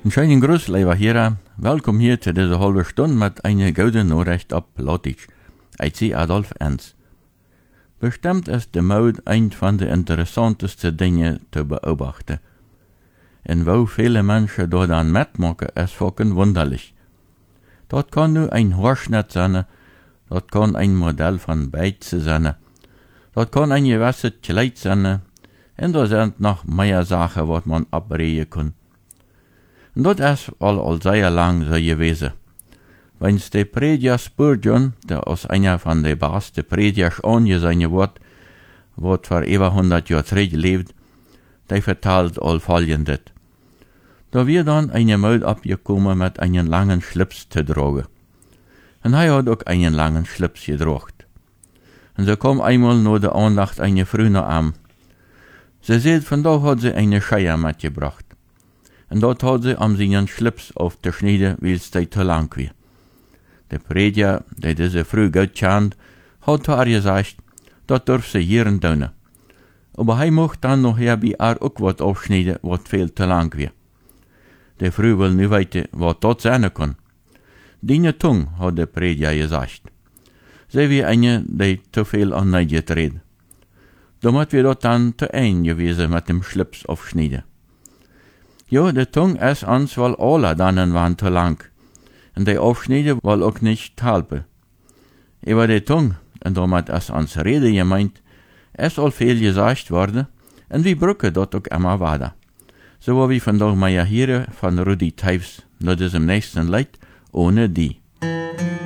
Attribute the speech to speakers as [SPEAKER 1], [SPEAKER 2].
[SPEAKER 1] Een schönen Gruß, lieber Hörer. Welkom hier zu dieser halben Stunde mit einer guten Nachricht auf Plattdeutsch. Ich bin Adolf Enz. Bestimmt ist der Mode ein von den interessantesten Dingen zu beobachten. Und wo viele Menschen dort dann mitmachen, ist fucking wunderlich. Dort kann nur ein Haarschnitt sein, dort kann ein Modell von Beize sein, dort kann ein gewisses Kleid sein, und da sind noch mehr Sachen, was man abreden kann. Und das ist all sehr lang so gewesen. Wenn's der Prediger Spurgeon, der aus einer von den besten Predigers angesehen wird, wat vor über 100 Jahren zurücklebt, der vertelt all folgendes. Da wir dann eine Mode abgekommen mit einem langen Schlips zu tragen. Und er hat auch einen langen Schlips getragen. Und so kam einmal nur der Andacht eine Frau nach ihm. Sie sagt, von da hat sie eine Scheier mitgebracht. Und dort hat sie am seinen Schlips aufgeschnitten, weil es zu lang war. Der Prediger, der diese Frau gut kennt, hat zu ihr gesagt, das darf sie hier tun. Aber er mocht dann noch bei ihr auch was aufschneiden, was viel zu lang war. Der Frau will nicht wissen, was das sein kann. Deine Tung, hat der Prediger gesagt. Sie wie eine, die zu viel an Neid redet. Damit wir dort dann zu ein gewesen mit dem Schlips aufschneiden. Ja, die Tung ist uns wohl alle dann waren zu lang. Und die Aufschneiden wohl auch nicht halten. Über die Tung, und damit ist uns Rede gemeint, ist all viel gesagt worden, und wir brücken dort auch immer weiter. So wie von der Meier hier von Rudi Teifs, nur diesem nächsten Lied, ohne die.